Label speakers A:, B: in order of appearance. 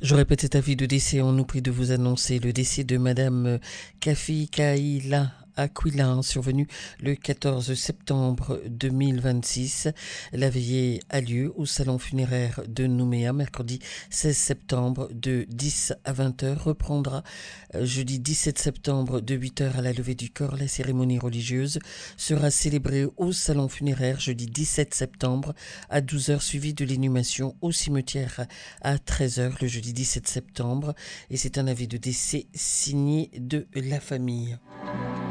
A: Je répète cet avis de décès. On nous prie de vous annoncer le décès de Madame Kafi Kaila Aquila, survenu le 14 septembre 2026. La veillée a lieu au salon funéraire de Nouméa, mercredi 16 septembre de 10 à 20 heures. Reprendra jeudi 17 septembre de 8 heures à la levée du corps. La cérémonie religieuse sera célébrée au salon funéraire jeudi 17 septembre à 12 heures, suivie de l'inhumation au cimetière à 13 heures le jeudi 17 septembre. Et c'est un avis de décès signé de la famille.